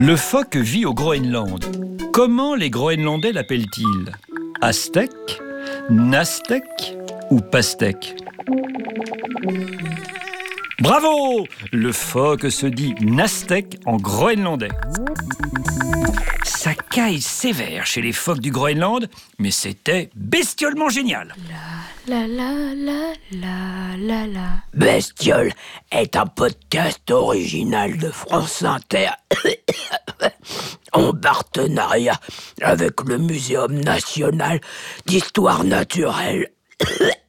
Le phoque vit au Groenland. Comment les Groenlandais l'appellent-ils? Aztèque, Nastèque ou Pastèque? Bravo! Le phoque se dit Nastèque en groenlandais. Ça caille sévère chez les phoques du Groenland, mais c'était bestiolement génial. La la la la la la. Bestiole est un podcast original de France Inter en partenariat avec le Muséum national d'histoire naturelle.